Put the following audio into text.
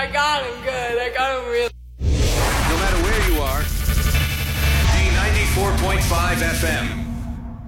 I got him good. I got him real. No matter where you are, D94.5 FM.